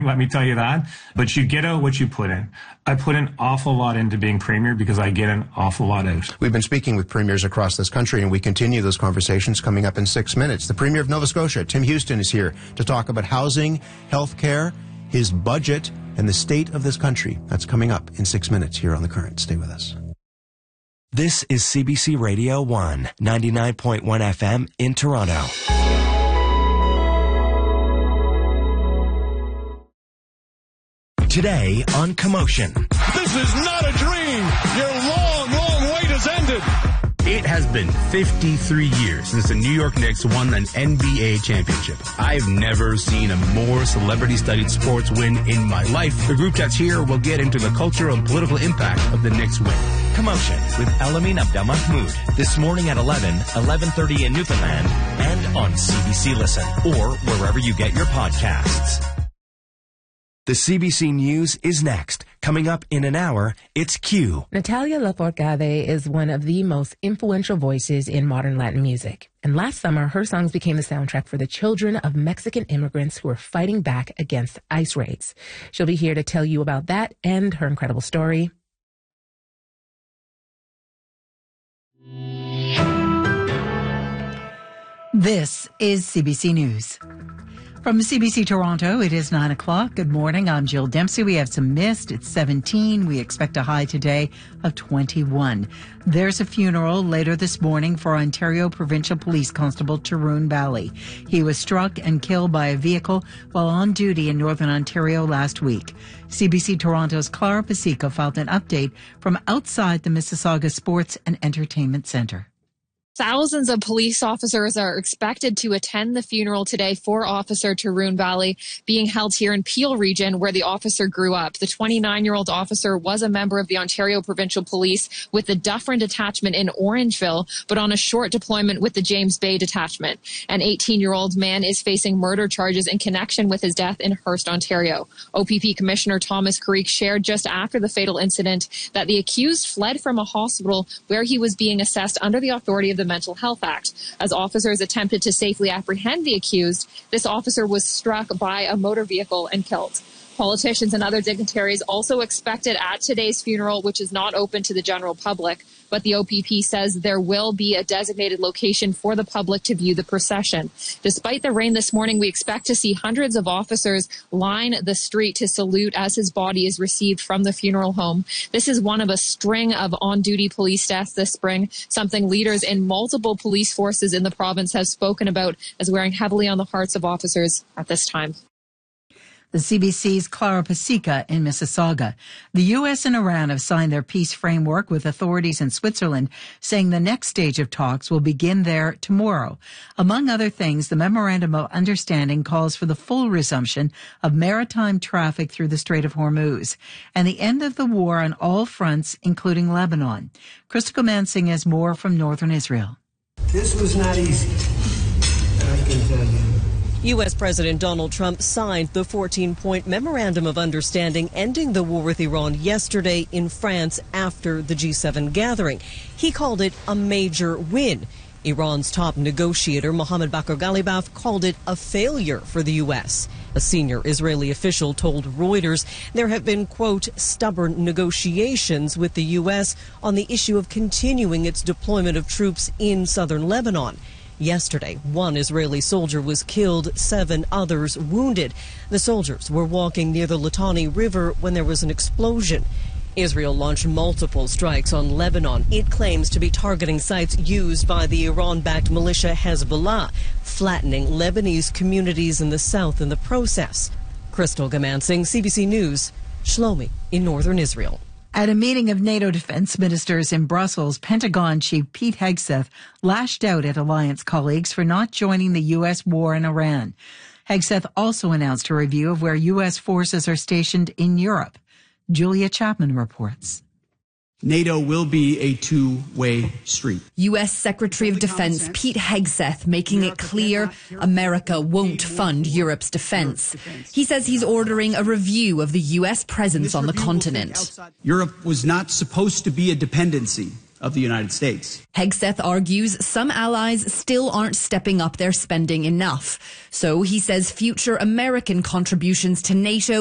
let me tell you that. But you get out what you put in. I put an awful lot into being premier because I get an awful lot out. We've been speaking with premiers across this country, and we continue those conversations coming up in 6 minutes. The Premier of Nova Scotia, Tim Houston, is here to talk about housing, health care, his budget, and the state of this country. That's coming up in 6 minutes here on The Current. Stay with us. This is CBC Radio 1, 99.1 FM in Toronto. Today on Commotion. This is not a dream. Your long, long wait has ended. It has been 53 years since the New York Knicks won an NBA championship. I've never seen a more celebrity-studied sports win in my life. The group chats here will get into the cultural and political impact of the Knicks win. Commotion with Elamin Abdelmahmoud. This morning at 11:30 in Newfoundland, and on CBC Listen, or wherever you get your podcasts. The CBC News is next. Coming up in an hour, it's Q. Natalia Lafourcade is one of the most influential voices in modern Latin music. And last summer, her songs became the soundtrack for the children of Mexican immigrants who are fighting back against ICE raids. She'll be here to tell you about that and her incredible story. This is CBC News. From CBC Toronto, it is 9 o'clock. Good morning. I'm Jill Dempsey. We have some mist. It's 17. We expect a high today of 21. There's a funeral later this morning for Ontario Provincial Police Constable Tarun Bali. He was struck and killed by a vehicle while on duty in Northern Ontario last week. CBC Toronto's Clara Pasica filed an update from outside the Mississauga Sports and Entertainment Centre. Thousands of police officers are expected to attend the funeral today for Officer Tarun Bali, being held here in Peel region where the officer grew up. The 29-year-old officer was a member of the Ontario Provincial Police with the Dufferin Detachment in Orangeville, but on a short deployment with the James Bay Detachment. An 18-year-old man is facing murder charges in connection with his death in Hearst, Ontario. OPP Commissioner Thomas Creek shared just after the fatal incident that the accused fled from a hospital where he was being assessed under the authority of the Mental Health Act. As officers attempted to safely apprehend the accused, this officer was struck by a motor vehicle and killed. Politicians and other dignitaries also expected at today's funeral, which is not open to the general public, but the OPP says there will be a designated location for the public to view the procession. Despite the rain this morning, we expect to see hundreds of officers line the street to salute as his body is received from the funeral home. This is one of a string of on-duty police deaths this spring, something leaders in multiple police forces in the province have spoken about as wearing heavily on the hearts of officers at this time. The CBC's Clara Pasica in Mississauga. The U.S. and Iran have signed their peace framework with authorities in Switzerland, saying the next stage of talks will begin there tomorrow. Among other things, the Memorandum of Understanding calls for the full resumption of maritime traffic through the Strait of Hormuz and the end of the war on all fronts, including Lebanon. Krista Gomansing has more from northern Israel. This was not easy, I can tell you. U.S. President Donald Trump signed the 14-point Memorandum of Understanding ending the war with Iran yesterday in France after the G7 gathering. He called it a major win. Iran's top negotiator, Mohammad Bakr Ghalibaf, called it a failure for the U.S. A senior Israeli official told Reuters there have been, quote, stubborn negotiations with the U.S. on the issue of continuing its deployment of troops in southern Lebanon. Yesterday, one Israeli soldier was killed, 7 others wounded. The soldiers were walking near the Litani River when there was an explosion. Israel launched multiple strikes on Lebanon. It claims to be targeting sites used by the Iran-backed militia Hezbollah, flattening Lebanese communities in the south in the process. Crystal Gamansing, CBC News, Shlomi in northern Israel. At a meeting of NATO defense ministers in Brussels, Pentagon Chief Pete Hegseth lashed out at alliance colleagues for not joining the U.S. war in Iran. Hegseth also announced a review of where U.S. forces are stationed in Europe. Julia Chapman reports. NATO will be a two-way street. U.S. Secretary of Defense Pete Hegseth making it clear America won't fund Europe's defense. He says he's ordering a review of the U.S. presence on the continent. Europe was not supposed to be a dependency of the United States. Hegseth argues some allies still aren't stepping up their spending enough. So he says future American contributions to NATO